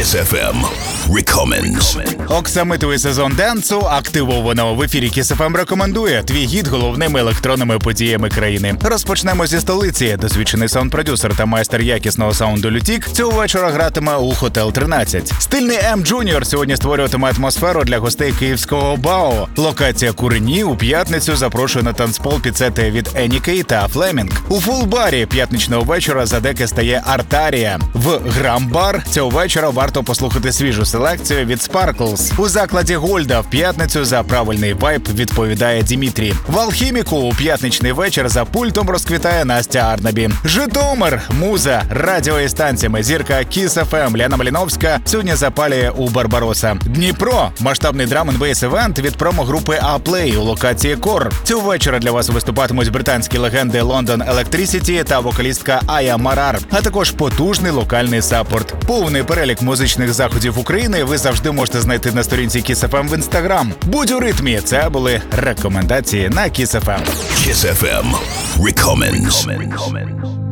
Kiss FM Recommends. Оксамитовий сезон денсу активовано. В ефірі Kiss FM рекомендує твій гід головними електронними подіями країни. Розпочнемо зі столиці. Досвідчений саунд-продюсер та майстер якісного саунду Лютік цього вечора гратиме у Hotel 13. Стильний М Джуніор сьогодні створюватиме атмосферу для гостей київського БАО. Локація Курені у п'ятницю запрошує на танцпол під сети від Енікей та Флемінг. У фулбарі п'ятничного вечора за деки стає Артарія. В Грамбар цього вечора варто послухати свіжу селекцію від Sparkles. У закладі Гольда в п'ятницю за правильний вайб відповідає Дімітрі. В Алхіміку у п'ятничний вечір за пультом розквітає Настя Арнабі. Житомир, муза, радіо і станціями зірка Kiss FM Ляна Маліновська сьогодні запалює у Барбароса. Дніпро, масштабний драм-н-бейс-івент від промо-групи A-Play у локації Кор. Цього вечора для вас виступатимуть британські легенди London Electricity та вокалістка Ая Марар, а також потужний локальний саппорт. Повний перелік музичних заходів України ви завжди можете знайти на сторінці Kiss FM в Instagram. Будь у ритмі. Це були рекомендації на Kiss FM. Kiss FM Recommends.